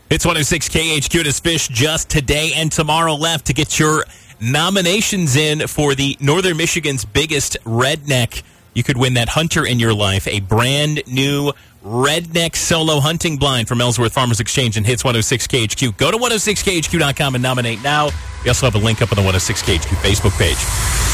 It's 106 KHQ to Fish just today and tomorrow left to get your nominations in for the Northern Michigan's biggest redneck. You could win that hunter in your life, a brand new redneck solo hunting blind from Ellsworth Farmers Exchange and Hits 106 KHQ. Go to 106khq.com and nominate now. We also have a link up on the 106 KHQ Facebook page.